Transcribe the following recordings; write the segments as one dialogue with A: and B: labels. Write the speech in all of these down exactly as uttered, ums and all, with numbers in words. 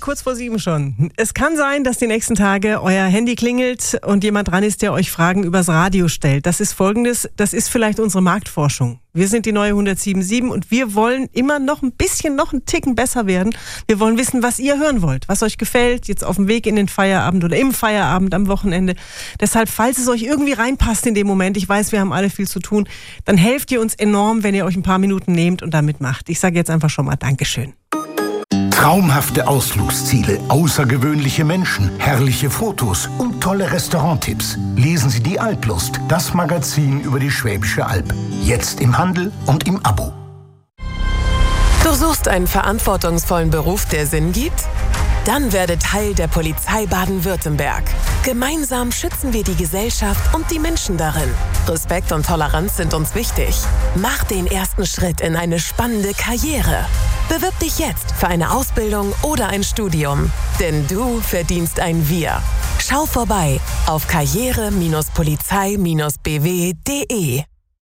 A: kurz vor sieben schon. Es kann sein, dass die nächsten Tage euer Handy klingelt und jemand dran ist, der euch Fragen übers Radio stellt. Das ist Folgendes, das ist vielleicht unsere Marktforschung. Wir sind die neue hundertsieben Komma sieben und wir wollen immer noch ein bisschen, noch einen Ticken besser werden. Wir wollen wissen, was ihr hören wollt, was euch gefällt, jetzt auf dem Weg in den Feierabend oder im Feierabend am Wochenende. Deshalb, falls es euch irgendwie reinpasst in dem Moment, ich weiß, wir haben alle viel zu tun, dann helft ihr uns enorm, wenn ihr euch ein paar Minuten nehmt und damit macht. Ich sage jetzt einfach schon mal Dankeschön.
B: Traumhafte Ausflugsziele, außergewöhnliche Menschen, herrliche Fotos und tolle Restauranttipps. Lesen Sie die Alplust, das Magazin über die Schwäbische Alb. Jetzt im Handel und im Abo.
C: Du suchst einen verantwortungsvollen Beruf, der Sinn gibt? Dann werde Teil der Polizei Baden-Württemberg. Gemeinsam schützen wir die Gesellschaft und die Menschen darin. Respekt und Toleranz sind uns wichtig. Mach den ersten Schritt in eine spannende Karriere. Bewirb dich jetzt für eine Ausbildung oder ein Studium. Denn du verdienst ein Wir. Schau vorbei auf karriere Polizei B W punkt de.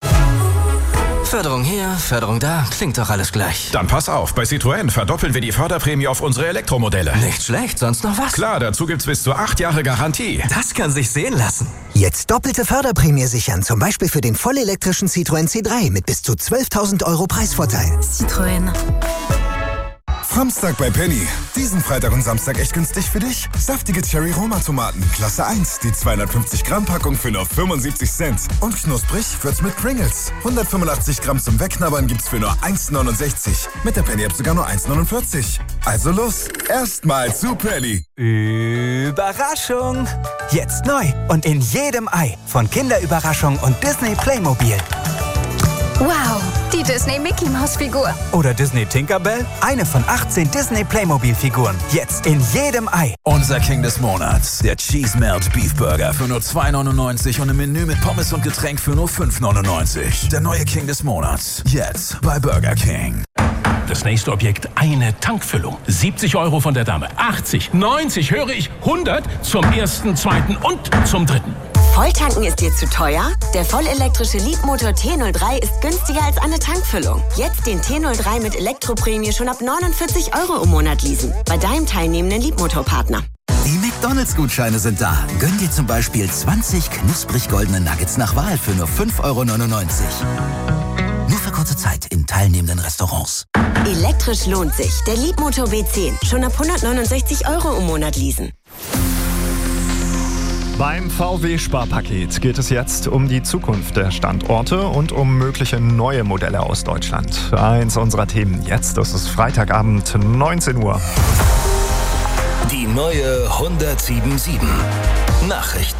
D: Förderung hier, Förderung da, klingt doch alles gleich.
E: Dann pass auf, bei Citroën verdoppeln wir die Förderprämie auf unsere Elektromodelle.
D: Nicht schlecht, sonst noch was?
E: Klar, dazu gibt's bis zu acht Jahre Garantie.
D: Das kann sich sehen lassen.
F: Jetzt doppelte Förderprämie sichern, zum Beispiel für den vollelektrischen Citroën C drei mit bis zu zwölftausend Euro Preisvorteil.
G: Citroën.
H: Samstag bei Penny. Diesen Freitag und Samstag echt günstig für dich? Saftige Cherry-Roma-Tomaten, Klasse eins, die zweihundertfünfzig Gramm Packung für nur fünfundsiebzig Cent. Und knusprig wird's mit Pringles. hundertfünfundachtzig Gramm zum Wegknabbern gibt's für nur eins neunundsechzig. Mit der Penny-App sogar nur eins neunundvierzig. Also los, erstmal zu Penny.
I: Überraschung! Jetzt neu und in jedem Ei von Kinderüberraschung und Disney Playmobil.
G: Wow, die Disney-Mickey-Maus-Figur.
I: Oder Disney Tinkerbell, eine von achtzehn Disney Playmobil-Figuren. Jetzt in jedem Ei.
J: Unser King des Monats, der Cheese Melt Beef Burger für nur zwei neunundneunzig und ein Menü mit Pommes und Getränk für nur fünf neunundneunzig. Der neue King des Monats, jetzt bei Burger King.
K: Das nächste Objekt, eine Tankfüllung. siebzig Euro von der Dame, achtzig, neunzig, höre ich, hundert zum ersten, zweiten und zum dritten.
L: Volltanken ist dir zu teuer? Der vollelektrische Leapmotor T null drei ist günstiger als eine Tankfüllung. Jetzt den T null drei mit Elektroprämie schon ab neunundvierzig Euro im Monat leasen. Bei deinem teilnehmenden Leapmotor-Partner.
M: Die McDonalds-Gutscheine sind da. Gönn dir zum Beispiel zwanzig knusprig goldene Nuggets nach Wahl für nur fünf Euro neunundneunzig. Nur für kurze Zeit in teilnehmenden Restaurants.
L: Elektrisch lohnt sich. Der Leapmotor B zehn. Schon ab hundertneunundsechzig Euro im Monat leasen.
N: Beim V W-Sparpaket geht es jetzt um die Zukunft der Standorte und um mögliche neue Modelle aus Deutschland. Eins unserer Themen jetzt, das ist Freitagabend, neunzehn Uhr.
J: Die neue hundertsieben Komma sieben. Nachrichten.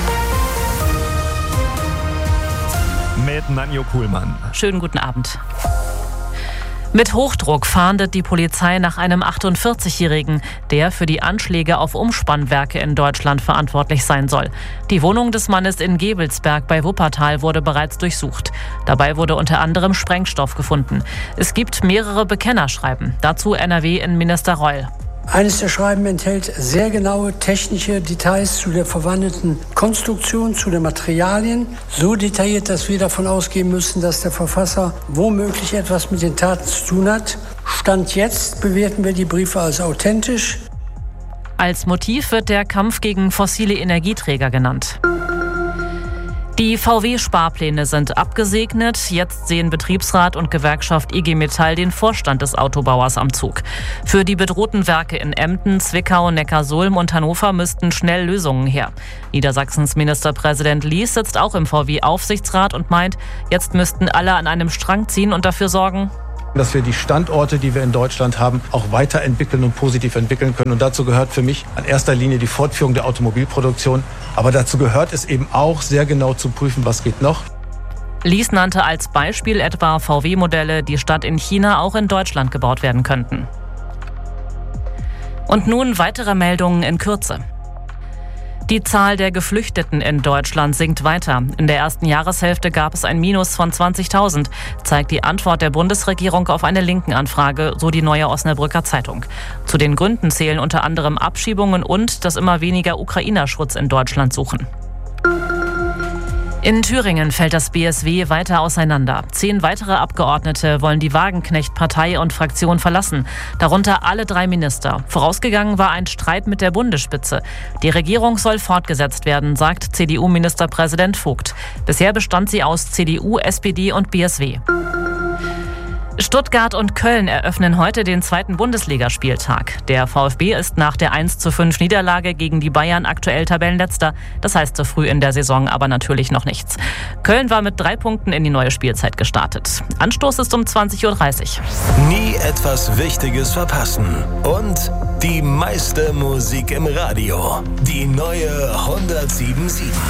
N: Mit Nanjo Kuhlmann.
O: Schönen guten Abend. Mit Hochdruck fahndet die Polizei nach einem achtundvierzigjährigen, der für die Anschläge auf Umspannwerke in Deutschland verantwortlich sein soll. Die Wohnung des Mannes in Gebelsberg bei Wuppertal wurde bereits durchsucht. Dabei wurde unter anderem Sprengstoff gefunden. Es gibt mehrere Bekennerschreiben. Dazu N R W-Innenminister Reul.
P: Eines der Schreiben enthält sehr genaue technische Details zu der verwandten Konstruktion, zu den Materialien. So detailliert, dass wir davon ausgehen müssen, dass der Verfasser womöglich etwas mit den Taten zu tun hat. Stand jetzt bewerten wir die Briefe als authentisch.
O: Als Motiv wird der Kampf gegen fossile Energieträger genannt. Die V W-Sparpläne sind abgesegnet. Jetzt sehen Betriebsrat und Gewerkschaft I G Metall den Vorstand des Autobauers am Zug. Für die bedrohten Werke in Emden, Zwickau, Neckarsulm und Hannover müssten schnell Lösungen her. Niedersachsens Ministerpräsident Lies sitzt auch im V W-Aufsichtsrat und meint, jetzt müssten alle an einem Strang ziehen und dafür sorgen,
Q: dass wir die Standorte, die wir in Deutschland haben, auch weiterentwickeln und positiv entwickeln können. Und dazu gehört für mich in erster Linie die Fortführung der Automobilproduktion. Aber dazu gehört es eben auch, sehr genau zu prüfen, was geht noch.
O: Lies nannte als Beispiel etwa V W-Modelle, die statt in China auch in Deutschland gebaut werden könnten. Und nun weitere Meldungen in Kürze. Die Zahl der Geflüchteten in Deutschland sinkt weiter. In der ersten Jahreshälfte gab es ein Minus von zwanzigtausend, zeigt die Antwort der Bundesregierung auf eine Linken-Anfrage, so die Neue Osnabrücker Zeitung. Zu den Gründen zählen unter anderem Abschiebungen und dass immer weniger Ukrainer Schutz in Deutschland suchen. In Thüringen fällt das B S W weiter auseinander. Zehn weitere Abgeordnete wollen die Wagenknecht-Partei und Fraktion verlassen, darunter alle drei Minister. Vorausgegangen war ein Streit mit der Bundesspitze. Die Regierung soll fortgesetzt werden, sagt C D U-Ministerpräsident Vogt. Bisher bestand sie aus C D U, S P D und B S W. Stuttgart und Köln eröffnen heute den zweiten Bundesligaspieltag. Der VfB ist nach der eins zu fünf Niederlage gegen die Bayern aktuell Tabellenletzter. Das heißt so früh in der Saison aber natürlich noch nichts. Köln war mit drei Punkten in die neue Spielzeit gestartet. Anstoß ist um zwanzig Uhr dreißig.
R: Nie etwas Wichtiges verpassen. Und die meiste Musik im Radio. Die neue hundertsieben Komma sieben.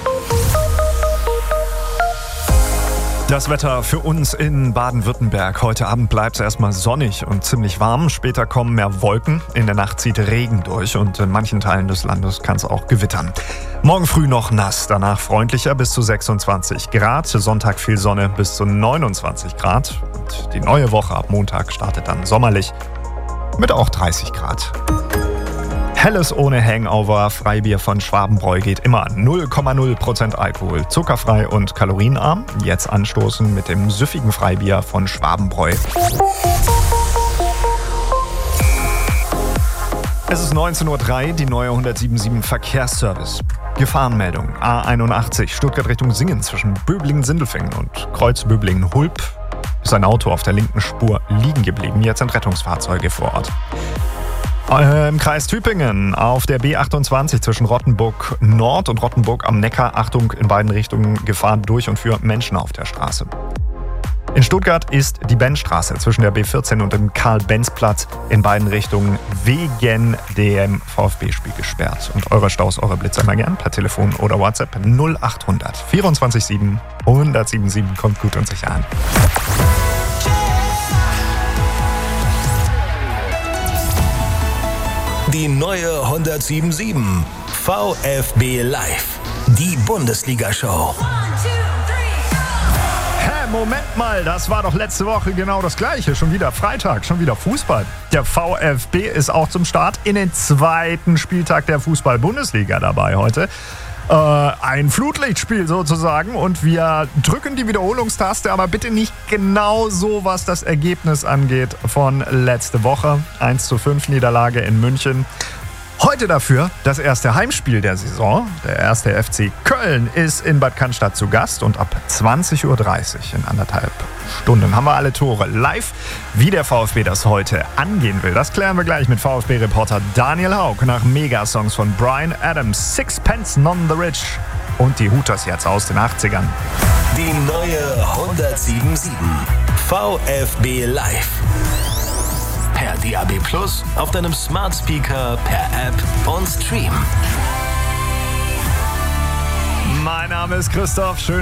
N: Das Wetter für uns in Baden-Württemberg. Heute Abend bleibt es erstmal sonnig und ziemlich warm. Später kommen mehr Wolken. In der Nacht zieht Regen durch und in manchen Teilen des Landes kann es auch gewittern. Morgen früh noch nass, danach freundlicher bis zu sechsundzwanzig Grad. Sonntag viel Sonne bis zu neunundzwanzig Grad. Und die neue Woche ab Montag startet dann sommerlich mit auch dreißig Grad. Helles ohne Hangover, Freibier von Schwabenbräu geht immer. null Komma null Prozent Alkohol, zuckerfrei und kalorienarm. Jetzt anstoßen mit dem süffigen Freibier von Schwabenbräu. Es ist neunzehn Uhr drei, die neue hundertsieben Komma sieben Verkehrsservice. Gefahrenmeldung A einundachtzig, Stuttgart Richtung Singen zwischen Böblingen-Sindelfingen und Kreuz-Böblingen-Hulp. Ist ein Auto auf der linken Spur liegen geblieben. Jetzt sind Rettungsfahrzeuge vor Ort. Im Kreis Tübingen auf der B achtundzwanzig zwischen Rottenburg Nord und Rottenburg am Neckar. Achtung, in beiden Richtungen Gefahr durch und für Menschen auf der Straße. In Stuttgart ist die Bennstraße zwischen der B vierzehn und dem Karl-Benz-Platz in beiden Richtungen wegen dem VfB-Spiel gesperrt. Und eure Staus, eure Blitzer immer gern per Telefon oder WhatsApp null achthundert vierundzwanzig sieben hundertsieben sieben. Kommt gut und sicher an.
R: Die neue hundertsieben Komma sieben. VfB Live. Die Bundesliga-Show.
N: Hä, Moment mal, das war doch letzte Woche genau das Gleiche. Schon wieder Freitag, schon wieder Fußball. Der VfB ist auch zum Start in den zweiten Spieltag der Fußball-Bundesliga dabei heute. Äh, ein Flutlichtspiel sozusagen und wir drücken die Wiederholungstaste, aber bitte nicht genau so, was das Ergebnis angeht von letzte Woche. eins zu fünf Niederlage in München. Heute dafür das erste Heimspiel der Saison. Der erste F C Köln ist in Bad Cannstatt zu Gast und ab zwanzig Uhr dreißig in anderthalb Stunden haben wir alle Tore live. Wie der VfB das heute angehen will, das klären wir gleich mit VfB-Reporter Daniel Haug nach Megasongs von Bryan Adams, Sixpence None the Rich und die Hooters jetzt aus den achtzigern.
R: Die neue hundertsieben Komma sieben. VfB Live. Per D A B Plus, auf deinem Smart Speaker, per App und Stream.
N: Mein Name ist Christoph. Schön